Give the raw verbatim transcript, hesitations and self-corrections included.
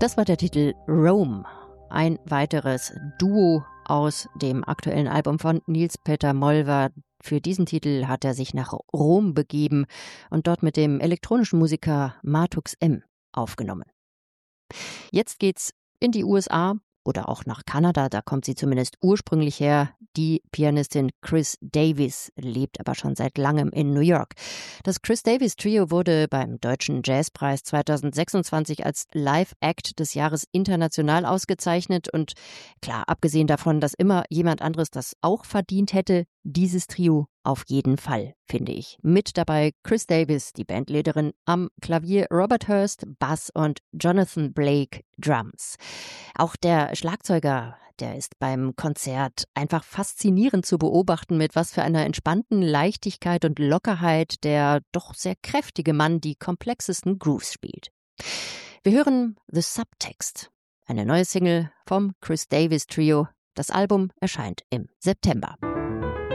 Das war der Titel Rome, ein weiteres Duo aus dem aktuellen Album von Niels Peter Molver. Für diesen Titel hat er sich nach Rom begeben und dort mit dem elektronischen Musiker Matux M aufgenommen. Jetzt geht's in die U S A oder auch nach Kanada, da kommt sie zumindest ursprünglich her. Die Pianistin Chris Davis lebt aber schon seit langem in New York. Das Chris Davis Trio wurde beim Deutschen Jazzpreis zweitausendsechsundzwanzig als Live-Act des Jahres international ausgezeichnet. Und klar, abgesehen davon, dass immer jemand anderes das auch verdient hätte, dieses Trio auf jeden Fall, finde ich. Mit dabei Chris Davis, die Bandleaderin, am Klavier Robert Hurst, Bass und Jonathan Blake, Drums. Auch der Schlagzeuger, der ist beim Konzert einfach faszinierend zu beobachten, mit was für einer entspannten Leichtigkeit und Lockerheit der doch sehr kräftige Mann die komplexesten Grooves spielt. Wir hören The Subtext, eine neue Single vom Chris Davis Trio. Das Album erscheint im September.